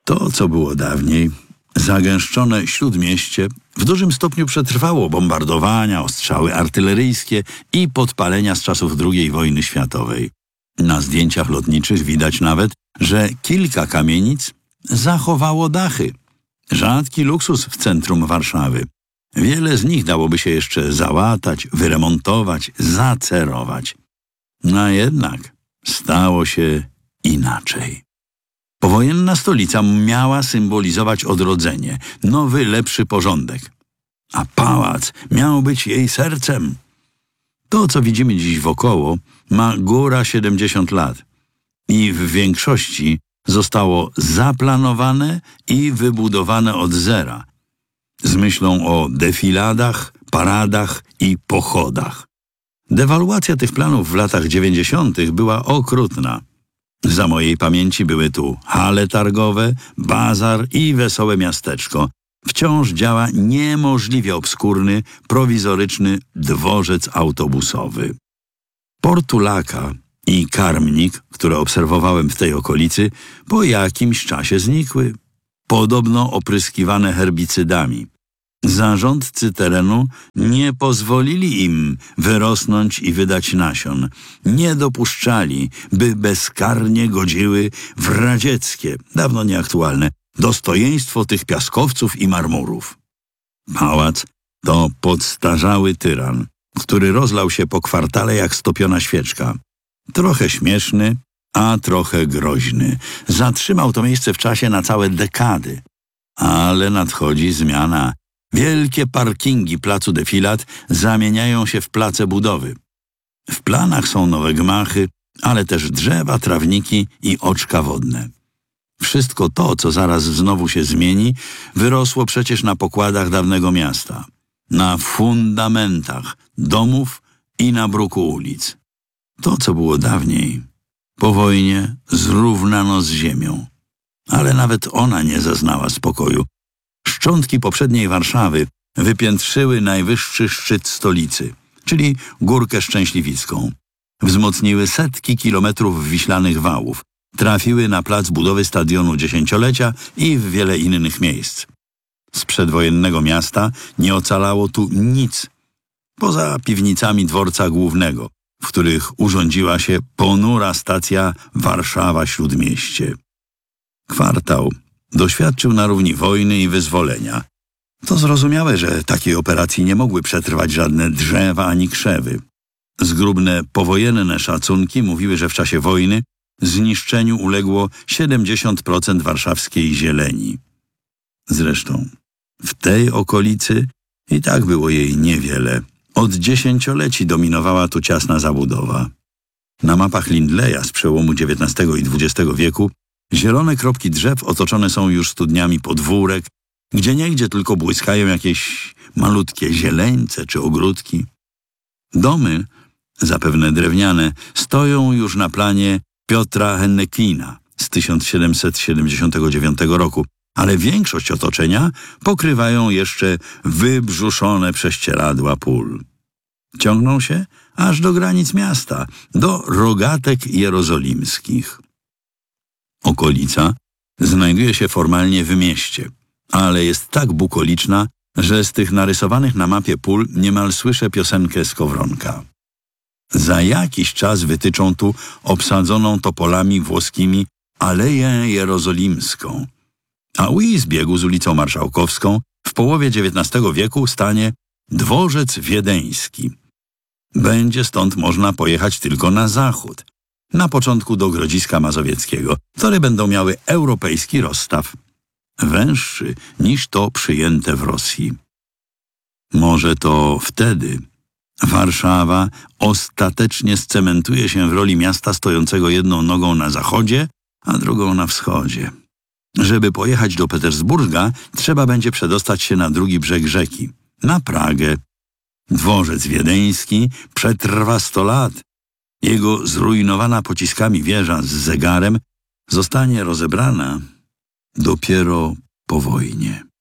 To, co było dawniej, zagęszczone śródmieście, w dużym stopniu przetrwało bombardowania, ostrzały artyleryjskie i podpalenia z czasów II wojny światowej. Na zdjęciach lotniczych widać nawet, że kilka kamienic zachowało dachy. Rzadki luksus w centrum Warszawy. Wiele z nich dałoby się jeszcze załatać, wyremontować, zacerować. A jednak stało się inaczej. Powojenna stolica miała symbolizować odrodzenie, nowy, lepszy porządek. A pałac miał być jej sercem. To, co widzimy dziś wokoło, ma góra 70 lat i w większości zostało zaplanowane i wybudowane od zera, z myślą o defiladach, paradach i pochodach. Dewaluacja tych planów w latach 90. była okrutna. Za mojej pamięci były tu hale targowe, bazar i wesołe miasteczko. Wciąż działa niemożliwie obskurny, prowizoryczny dworzec autobusowy. Portulaka i Karmnik, które obserwowałem w tej okolicy, po jakimś czasie znikły. Podobno opryskiwane herbicydami. Zarządcy terenu nie pozwolili im wyrosnąć i wydać nasion. Nie dopuszczali, by bezkarnie godziły w radzieckie, dawno nieaktualne, dostojeństwo tych piaskowców i marmurów. Pałac to podstarzały tyran, który rozlał się po kwartale jak stopiona świeczka. Trochę śmieszny, a trochę groźny. Zatrzymał to miejsce w czasie na całe dekady. Ale nadchodzi zmiana. Wielkie parkingi placu Defilat zamieniają się w place budowy. W planach są nowe gmachy, ale też drzewa, trawniki i oczka wodne. Wszystko to, co zaraz znowu się zmieni, wyrosło przecież na pokładach dawnego miasta, na fundamentach domów i na bruku ulic. To, co było dawniej, po wojnie zrównano z ziemią, ale nawet ona nie zaznała spokoju. Szczątki poprzedniej Warszawy wypiętrzyły najwyższy szczyt stolicy, czyli Górkę Szczęśliwicką. Wzmocniły setki kilometrów wiślanych wałów, trafiły na plac budowy stadionu dziesięciolecia i w wiele innych miejsc. Z przedwojennego miasta nie ocalało tu nic, poza piwnicami dworca głównego, w których urządziła się ponura stacja Warszawa-Śródmieście. Kwartał doświadczył na równi wojny i wyzwolenia. To zrozumiałe, że takiej operacji nie mogły przetrwać żadne drzewa ani krzewy. Zgrubne powojenne szacunki mówiły, że w czasie wojny zniszczeniu uległo 70% warszawskiej zieleni. Zresztą w tej okolicy i tak było jej niewiele. Od dziesięcioleci dominowała tu ciasna zabudowa. Na mapach Lindleya z przełomu XIX i XX wieku zielone kropki drzew otoczone są już studniami podwórek, gdzieniegdzie tylko błyskają jakieś malutkie zieleńce czy ogródki. Domy, zapewne drewniane, stoją już na planie Piotra Hennekina z 1779 roku, ale większość otoczenia pokrywają jeszcze wybrzuszone prześcieradła pól. Ciągną się aż do granic miasta, do rogatek jerozolimskich. Okolica znajduje się formalnie w mieście, ale jest tak bukoliczna, że z tych narysowanych na mapie pól niemal słyszę piosenkę Skowronka. Za jakiś czas wytyczą tu obsadzoną topolami włoskimi Aleję Jerozolimską, a u jej zbiegu z ulicą Marszałkowską w połowie XIX wieku stanie Dworzec Wiedeński. Będzie stąd można pojechać tylko na zachód, na początku do Grodziska Mazowieckiego, które będą miały europejski rozstaw, węższy niż to przyjęte w Rosji. Może to wtedy Warszawa ostatecznie scementuje się w roli miasta stojącego jedną nogą na zachodzie, a drugą na wschodzie. Żeby pojechać do Petersburga, trzeba będzie przedostać się na drugi brzeg rzeki, na Pragę. Dworzec wiedeński przetrwa 100 lat. Jego zrujnowana pociskami wieża z zegarem zostanie rozebrana dopiero po wojnie.